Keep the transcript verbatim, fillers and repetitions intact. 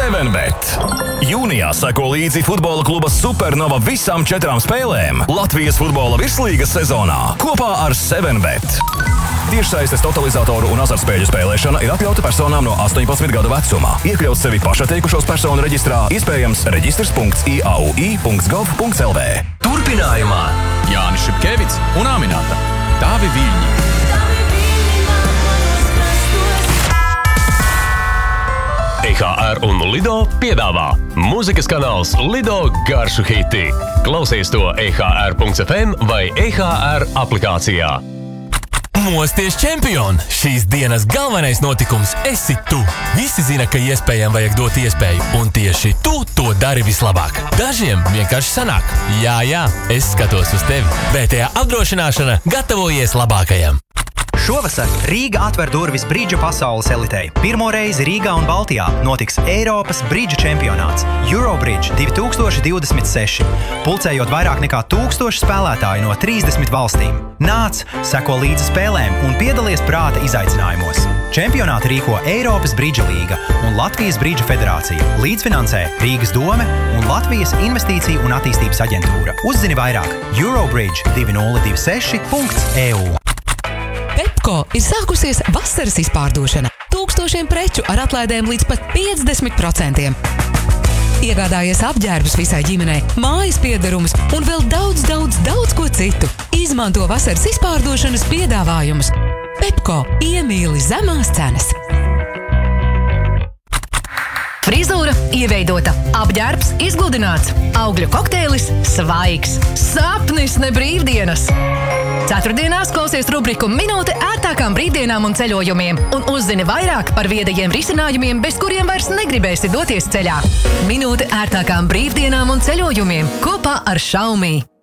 seven bet. Jūnijā seko līdzi futbola kluba Supernova visām četrām spēlēm Latvijas futbola virslīgas sezonā kopā ar seven bet. Tiešsaistes totalizatoru un azartspēļu spēlēšana ir atļauta personām no astoņpadsmit gadu vecuma. Iekļaut sevi pašatteikušos personu reģistrā iespējams reģistrs punkts i a u i punkts gov punkts l v. Turpinājumā Jānis Šipkevics un Aminata. Tavi viļņi. E H R un Lido piedāvā mūzikas kanāls Lido garšu hiti. Klausies to e h r punkts f m vai E H R aplikācijā. Mosties čempioni! Šīs dienas galvenais notikums esi tu. Visi zina, ka iespējām vajag dot iespēju, un tieši tu to dari vislabāk. Dažiem vienkārši sanāk. Jā, jā, es skatos uz tevi. Vietējā apdrošināšana gatavojies labākajam. Šovasar Rīga atver durvis bridža pasaules elitei. Pirmo reizi Rīgā un Baltijā notiks Eiropas bridža čempionāts Eurobridge divi tūkstoši divdesmit seši, pulcējot vairāk nekā tūkstoši spēlētāju no trīsdesmit valstīm. Nāc, seko līdzi spēlēm un piedalies prāta izaicinājumos. Čempionātu rīko Eiropas bridža līga un Latvijas bridža federācija. Līdzfinansē Rīgas dome un Latvijas investīciju un attīstības aģentūra. Uzzini vairāk eurobridge divi nulle divi seši punkts e u. Pepko ir sākusies vasaras izpārdošana. Tūkstošiem preču ar atlaidēm līdz pat piecdesmit procentiem. Iegādājies apģērbus visai ģimenei, mājas piederumus un vēl daudz, daudz, daudz ko citu. Izmanto vasaras izpārdošanas piedāvājumus. Pepko iemīli zemās cenas. Frizūra ieveidota, apģērbs izgludināts, augļu kokteilis svaigs, sapnis ne brīvdienas. Ceturtdienās klausies rubriku Minūte ērtākām brīvdienām un ceļojumiem un uzzini vairāk par viedajiem risinājumiem, bez kuriem vairs negribēsi doties ceļā. Minūte ērtākām brīvdienām un ceļojumiem kopā ar Xiaomi.